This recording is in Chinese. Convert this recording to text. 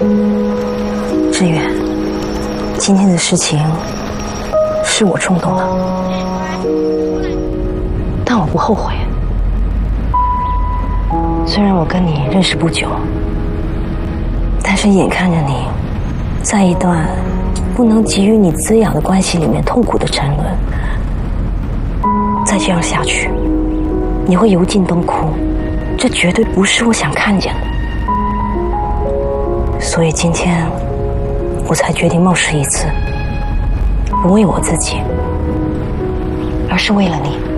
志远，今天的事情是我冲动了，但我不后悔。虽然我跟你认识不久，但是眼看着你在一段不能给予你滋养的关系里面痛苦的沉沦，再这样下去，你会油尽灯枯，这绝对不是我想看见的。所以今天我才决定冒失一次，不为我自己，而是为了你。